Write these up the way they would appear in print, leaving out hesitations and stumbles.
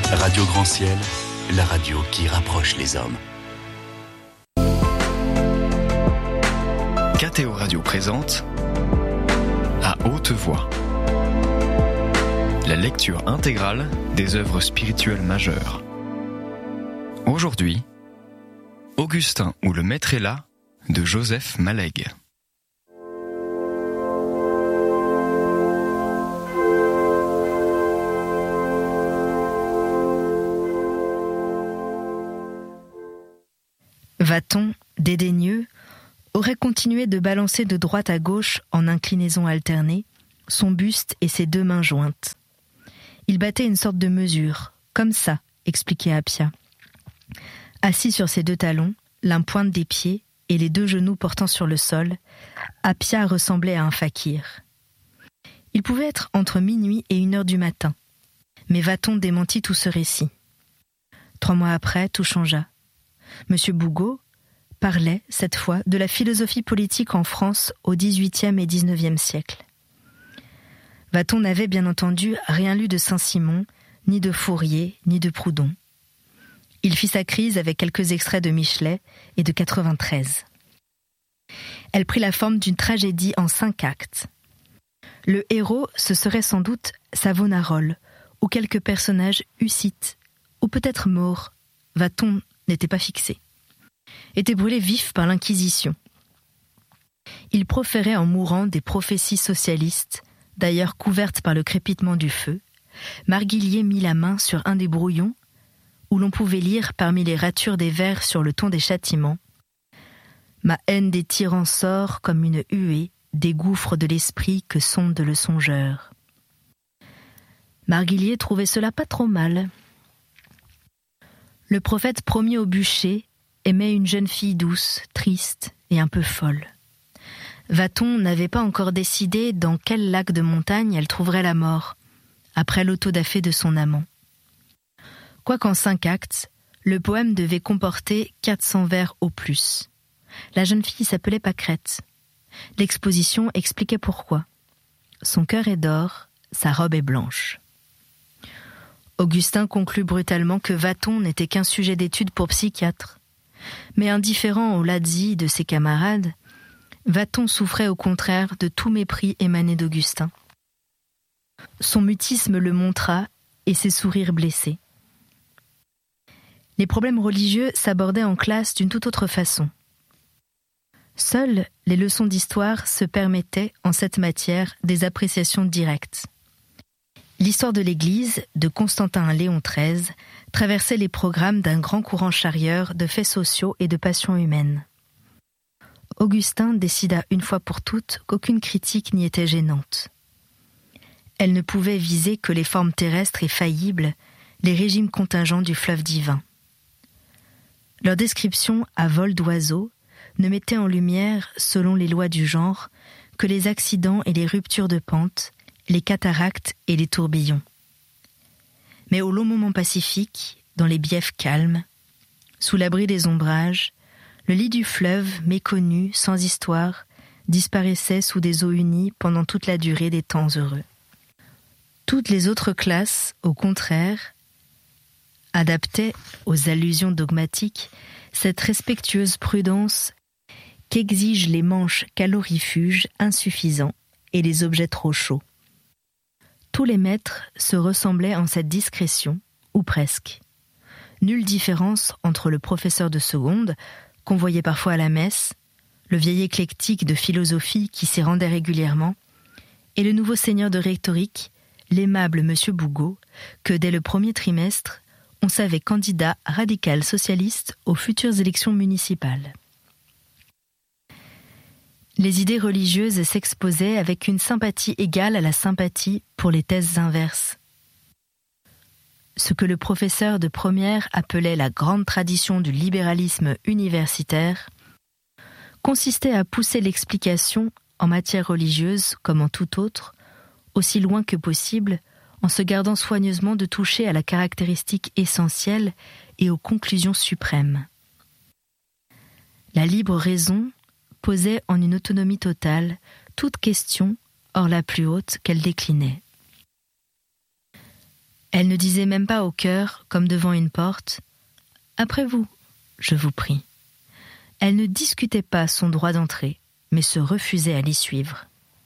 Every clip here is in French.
Radio Grand Ciel, la radio qui rapproche les hommes. KTO Radio présente À haute voix la lecture intégrale des œuvres spirituelles majeures. Aujourd'hui, Augustin ou le Maître est là de Joseph Malègue. Vathon, dédaigneux, aurait continué de balancer de droite à gauche en inclinaison alternée son buste et ses deux mains jointes. Il battait une sorte de mesure, comme ça, expliquait Appia. Assis sur ses deux talons, l'un pointe des pieds et les deux genoux portant sur le sol, Appia ressemblait à un fakir. Il pouvait être entre minuit et 1h du matin, mais Vathon démentit tout ce récit. 3 mois après, tout changea. Monsieur Bougot parlait, cette fois, de la philosophie politique en France au XVIIIe et XIXe siècle. Vathon n'avait bien entendu rien lu de Saint-Simon, ni de Fourier, ni de Proudhon. Il fit sa crise avec quelques extraits de Michelet et de 93. Elle prit la forme d'une tragédie en 5 actes. Le héros, ce serait sans doute Savonarola, ou quelques personnages hussites, ou peut-être morts. Vathon n'était pas fixé. Était brûlé vif par l'Inquisition. Il proférait en mourant des prophéties socialistes, d'ailleurs couvertes par le crépitement du feu. Marguillier mit la main sur un des brouillons, où l'on pouvait lire parmi les ratures des vers sur le ton des châtiments « Ma haine des tyrans sort comme une huée des gouffres de l'esprit que sonde le songeur. » Marguillier trouvait cela pas trop mal. Le prophète promis au bûcher aimait une jeune fille douce, triste et un peu folle. Vathon n'avait pas encore décidé dans quel lac de montagne elle trouverait la mort, après l'autodafé de son amant. Quoiqu'en 5 actes, le poème devait comporter 400 vers au plus. La jeune fille s'appelait Pâquerette. L'exposition expliquait pourquoi. Son cœur est d'or, sa robe est blanche. Augustin conclut brutalement que Vathon n'était qu'un sujet d'étude pour psychiatre. Mais indifférent au lazzi de ses camarades, Vathon souffrait au contraire de tout mépris émané d'Augustin. Son mutisme le montra et ses sourires blessés. Les problèmes religieux s'abordaient en classe d'une toute autre façon. Seules les leçons d'histoire se permettaient en cette matière des appréciations directes. L'histoire de l'Église, de Constantin à Léon XIII, traversait les programmes d'un grand courant charrieur de faits sociaux et de passions humaines. Augustin décida une fois pour toutes qu'aucune critique n'y était gênante. Elle ne pouvait viser que les formes terrestres et faillibles, les régimes contingents du fleuve divin. Leur description à vol d'oiseau ne mettait en lumière, selon les lois du genre, que les accidents et les ruptures de pente, les cataractes et les tourbillons. Mais au long moment pacifique, dans les biefs calmes, sous l'abri des ombrages, le lit du fleuve, méconnu, sans histoire, disparaissait sous des eaux unies pendant toute la durée des temps heureux. Toutes les autres classes, au contraire, adaptaient aux allusions dogmatiques cette respectueuse prudence qu'exigent les manches calorifuges insuffisants et les objets trop chauds. Tous les maîtres se ressemblaient en cette discrétion, ou presque. Nulle différence entre le professeur de seconde, qu'on voyait parfois à la messe, le vieil éclectique de philosophie qui s'y rendait régulièrement, et le nouveau seigneur de rhétorique, l'aimable monsieur Bougot, que dès le premier trimestre, on savait candidat radical socialiste aux futures élections municipales. Les idées religieuses s'exposaient avec une sympathie égale à la sympathie pour les thèses inverses. Ce que le professeur de première appelait la grande tradition du libéralisme universitaire consistait à pousser l'explication en matière religieuse comme en toute autre, aussi loin que possible, en se gardant soigneusement de toucher à la caractéristique essentielle et aux conclusions suprêmes. La libre raison posait en une autonomie totale toute question, hors la plus haute, qu'elle déclinait. Elle ne disait même pas au cœur, comme devant une porte, « Après vous, je vous prie ». Elle ne discutait pas son droit d'entrée, mais se refusait à l'y suivre.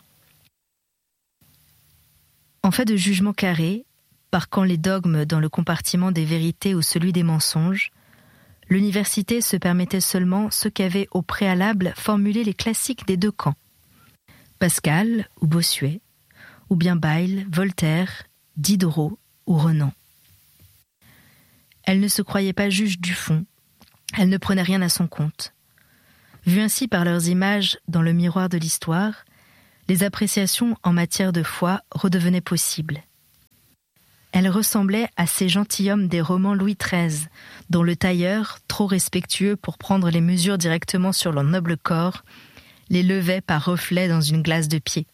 En fait de jugement carré, parquant les dogmes dans le compartiment des vérités ou celui des mensonges, l'université se permettait seulement ce qu'avaient au préalable formulé les classiques des deux camps. Pascal ou Bossuet, ou bien Bayle, Voltaire, Diderot ou Renan. Elle ne se croyait pas juge du fond, elle ne prenait rien à son compte. Vues ainsi par leurs images dans le miroir de l'histoire, les appréciations en matière de foi redevenaient possibles. Elle ressemblait à ces gentilshommes des romans Louis XIII, dont le tailleur, trop respectueux pour prendre les mesures directement sur leur noble corps, les levait par reflet dans une glace de pied.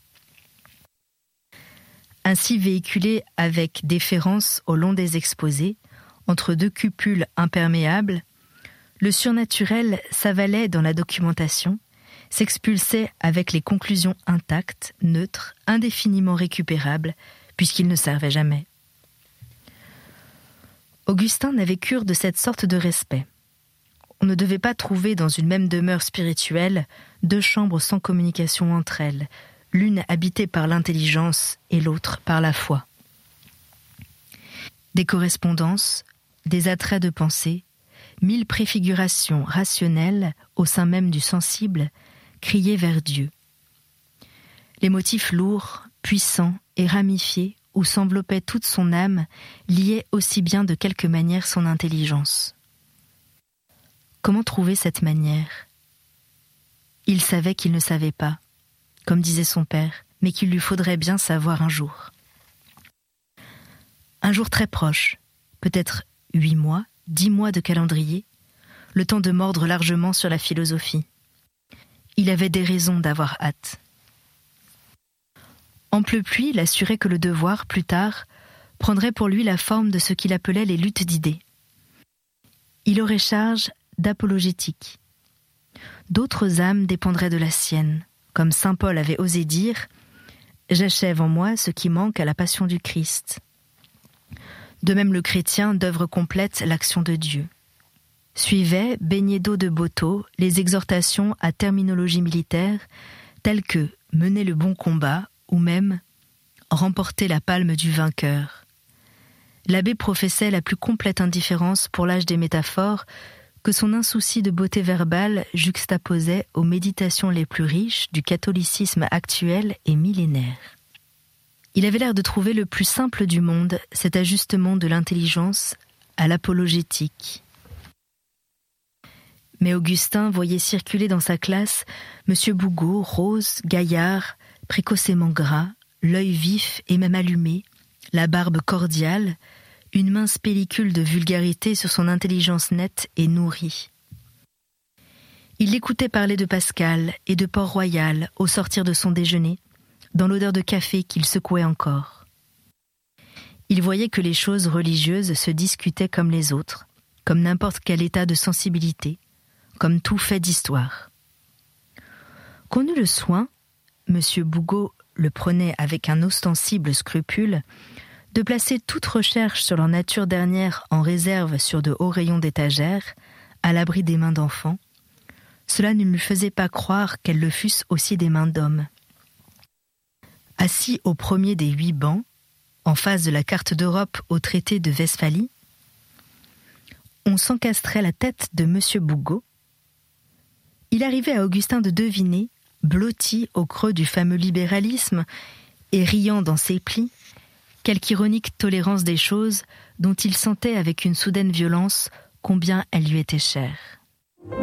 Ainsi véhiculée avec déférence au long des exposés, entre deux cupules imperméables, le surnaturel s'avalait dans la documentation, s'expulsait avec les conclusions intactes, neutres, indéfiniment récupérables, puisqu'il ne servait jamais. Augustin n'avait cure de cette sorte de respect. On ne devait pas trouver dans une même demeure spirituelle deux chambres sans communication entre elles, l'une habitée par l'intelligence et l'autre par la foi. Des correspondances, des attraits de pensée, 1000 préfigurations rationnelles au sein même du sensible criaient vers Dieu. Les motifs lourds, puissants et ramifiés où s'enveloppait toute son âme liaient aussi bien de quelque manière son intelligence. Comment trouver cette manière ? Il savait qu'il ne savait pas, comme disait son père, mais qu'il lui faudrait bien savoir un jour. Un jour très proche, peut-être 8 mois, 10 mois de calendrier, le temps de mordre largement sur la philosophie. Il avait des raisons d'avoir hâte. Ample pluie l'assurait que le devoir, plus tard, prendrait pour lui la forme de ce qu'il appelait les luttes d'idées. Il aurait charge d'apologétique. D'autres âmes dépendraient de la sienne, comme saint Paul avait osé dire « J'achève en moi ce qui manque à la passion du Christ ». De même le chrétien d'œuvre complète l'action de Dieu. Suivaient, baignés d'eau de Boto, les exhortations à terminologie militaire, telles que « mener le bon combat » ou même « remporter la palme du vainqueur ». L'abbé professait la plus complète indifférence pour l'âge des métaphores que son insouci de beauté verbale juxtaposait aux méditations les plus riches du catholicisme actuel et millénaire. Il avait l'air de trouver le plus simple du monde cet ajustement de l'intelligence à l'apologétique. Mais Augustin voyait circuler dans sa classe M. Bougot, rose, gaillard, précocement gras, l'œil vif et même allumé, la barbe cordiale, une mince pellicule de vulgarité sur son intelligence nette et nourrie. Il l'écoutait parler de Pascal et de Port-Royal au sortir de son déjeuner, dans l'odeur de café qu'il secouait encore. Il voyait que les choses religieuses se discutaient comme les autres, comme n'importe quel état de sensibilité, comme tout fait d'histoire. Qu'on eût le soin, M. Bougot le prenait avec un ostensible scrupule, de placer toute recherche sur leur nature dernière en réserve sur de hauts rayons d'étagère, à l'abri des mains d'enfants, cela ne lui faisait pas croire qu'elles le fussent aussi des mains d'hommes. Assis au premier des 8 bancs, en face de la carte d'Europe au traité de Westphalie, on s'encastrait la tête de M. Bougot. Il arrivait à Augustin de deviner, blotti au creux du fameux libéralisme et riant dans ses plis, quelque ironique tolérance des choses dont il sentait avec une soudaine violence combien elle lui était chère.